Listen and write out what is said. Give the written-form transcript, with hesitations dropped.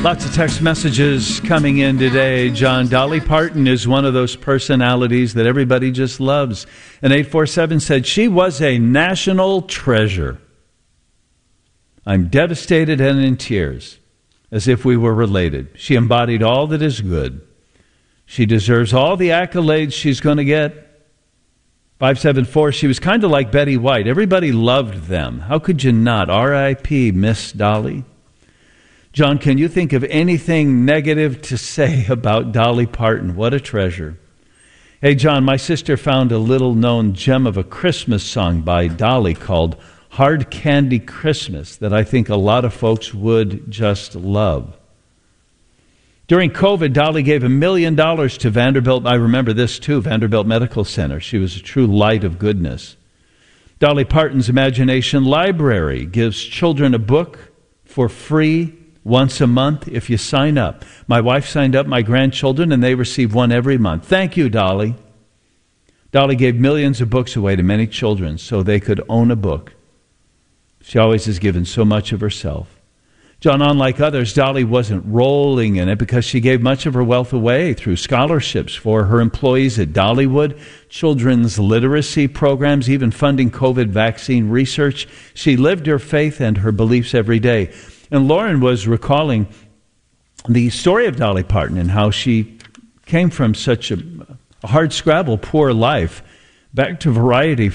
Lots of text messages coming in today. John, Dolly Parton is one of those personalities that everybody just loves. And 847 said, she was a national treasure. I'm devastated and in tears, as if we were related. She embodied all that is good. She deserves all the accolades she's going to get. 574, she was kind of like Betty White. Everybody loved them. How could you not? R.I.P. Miss Dolly. John, can you think of anything negative to say about Dolly Parton? What a treasure. Hey, John, my sister found a little-known gem of a Christmas song by Dolly called Hard Candy Christmas that I think a lot of folks would just love. During COVID, Dolly gave $1 million to Vanderbilt. I remember this too, Vanderbilt Medical Center. She was a true light of goodness. Dolly Parton's Imagination Library gives children a book for free once a month if you sign up. My wife signed up, my grandchildren, and they receive one every month. Thank you, Dolly. Dolly gave millions of books away to many children so they could own a book. She always has given so much of herself. John, unlike others, Dolly wasn't rolling in it because she gave much of her wealth away through scholarships for her employees at Dollywood, children's literacy programs, even funding COVID vaccine research. She lived her faith and her beliefs every day. And Lauren was recalling the story of Dolly Parton and how she came from such a hard-scrabble, poor life back to Variety